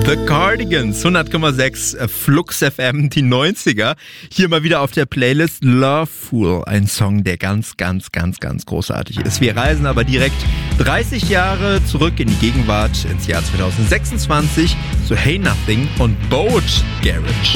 The Cardigans, 100,6 Flux FM, die 90er. Hier mal wieder auf der Playlist Loveful, ein Song, der ganz, ganz, ganz, ganz großartig ist. Wir reisen aber direkt 30 Jahre zurück in die Gegenwart, ins Jahr 2026, zu Hey Nothing und Boat Garage.